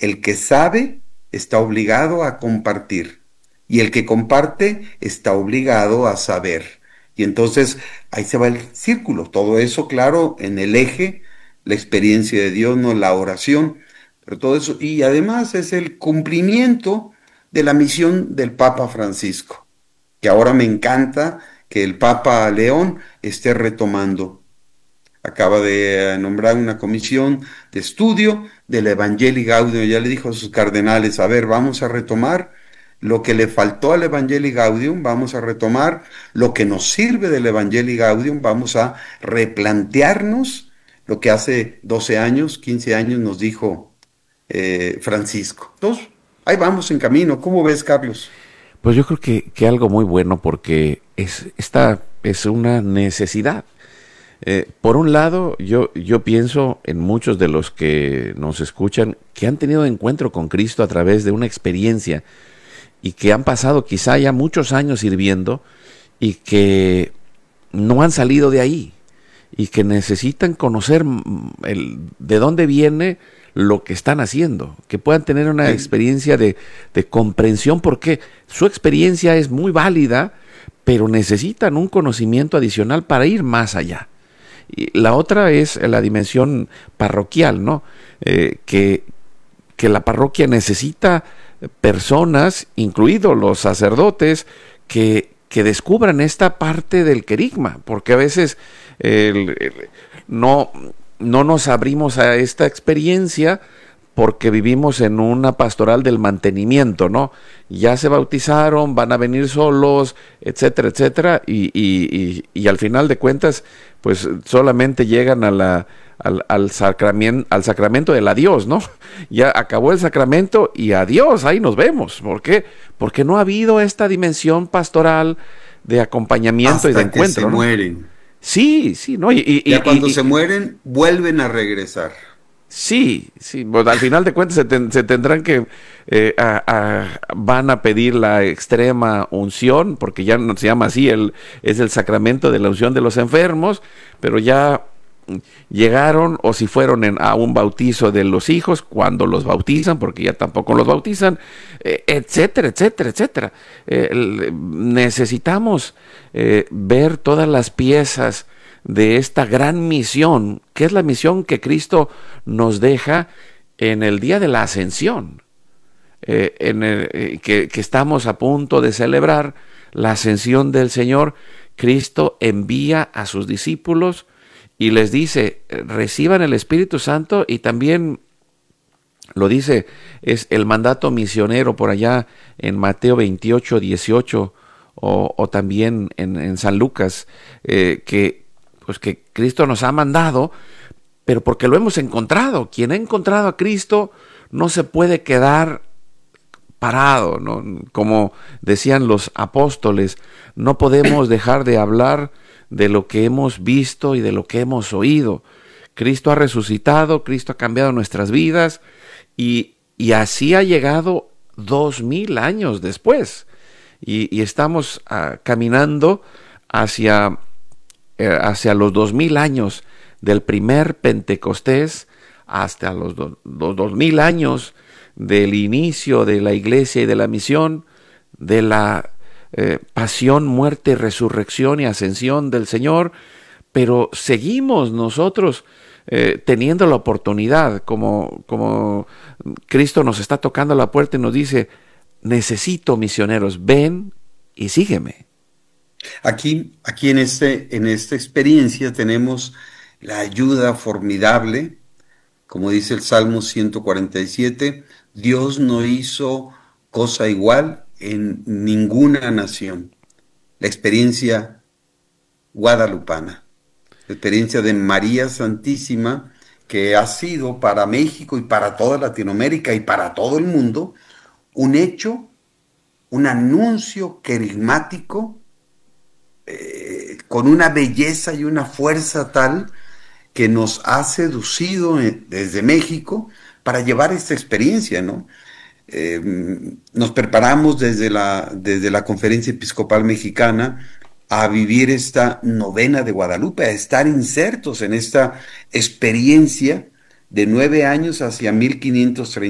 El que sabe está obligado a compartir y el que comparte está obligado a saber. Y entonces ahí se va el círculo. Todo eso, claro, en el eje, la experiencia de Dios, no la oración, pero todo eso. Y además es el cumplimiento de la misión del Papa Francisco, que ahora me encanta que el Papa León esté retomando. Acaba de nombrar una comisión de estudio del Evangelii Gaudium. Ya le dijo a sus cardenales, a ver, vamos a retomar lo que le faltó al Evangelii Gaudium, vamos a retomar lo que nos sirve del Evangelii Gaudium, vamos a replantearnos lo que hace 12 años, 15 años nos dijo Francisco. Entonces, ahí vamos en camino. ¿Cómo ves, Carlos? Pues yo creo que algo muy bueno porque esta es una necesidad. Por un lado, yo pienso en muchos de los que nos escuchan que han tenido encuentro con Cristo a través de una experiencia y que han pasado quizá ya muchos años sirviendo y que no han salido de ahí y que necesitan conocer de dónde viene lo que están haciendo, que puedan tener una Sí. experiencia de comprensión, porque su experiencia es muy válida, pero necesitan un conocimiento adicional para ir más allá. Y la otra es la dimensión parroquial, ¿no? Que la parroquia necesita personas, incluidos los sacerdotes, que descubran esta parte del querigma, porque a veces no, no nos abrimos a esta experiencia porque vivimos en una pastoral del mantenimiento, ¿no? Ya se bautizaron, van a venir solos, etcétera, etcétera, y al final de cuentas, pues solamente llegan al sacramento del adiós, ¿no? Ya acabó el sacramento y adiós, ahí nos vemos. ¿Por qué? Porque no ha habido esta dimensión pastoral de acompañamiento y de Hasta que se encuentro, ¿no? mueren. Sí, sí, ¿no? Ya cuando se mueren, vuelven a regresar. Sí, sí, pues al final de cuentas se tendrán que, van a pedir la extrema unción, porque ya no se llama así, es el sacramento de la unción de los enfermos, pero ya llegaron o si fueron a un bautizo de los hijos, cuando los bautizan, porque ya tampoco los bautizan, etcétera, etcétera, etcétera. Necesitamos ver todas las piezas de esta gran misión, que es la misión que Cristo nos deja en el día de la ascensión, que estamos a punto de celebrar la ascensión del Señor. Cristo envía a sus discípulos y les dice, reciban el Espíritu Santo, y también lo dice, es el mandato misionero por allá en Mateo 28, 18, o también en San Lucas, pues que Cristo nos ha mandado, pero porque lo hemos encontrado. Quien ha encontrado a Cristo no se puede quedar parado, ¿no? Como decían los apóstoles, no podemos dejar de hablar de lo que hemos visto y de lo que hemos oído. Cristo ha resucitado, Cristo ha cambiado nuestras vidas, y así ha llegado 2000 años después. Y estamos caminando hacia los 2000 años del primer Pentecostés, hasta los 2000 años del inicio de la iglesia y de la misión, de la pasión, muerte, resurrección y ascensión del Señor. Pero seguimos nosotros teniendo la oportunidad, como Cristo nos está tocando la puerta y nos dice, necesito misioneros, ven y sígueme. Aquí en esta experiencia tenemos la ayuda formidable, como dice el Salmo 147, Dios no hizo cosa igual en ninguna nación. La experiencia guadalupana, la experiencia de María Santísima, que ha sido para México y para toda Latinoamérica y para todo el mundo un hecho, un anuncio carismático con una belleza y una fuerza tal que nos ha seducido desde México para llevar esta experiencia, ¿no? Nos preparamos desde la Conferencia Episcopal Mexicana a vivir esta novena de Guadalupe, a estar insertos en esta experiencia de 9 años hacia 1530.